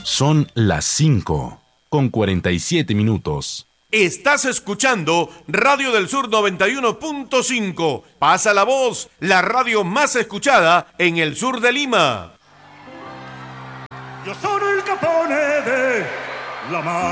Son las 5:47. Estás escuchando Radio del Sur 91.5. Pasa la voz, la radio más escuchada en el sur de Lima. Io sono il capone de la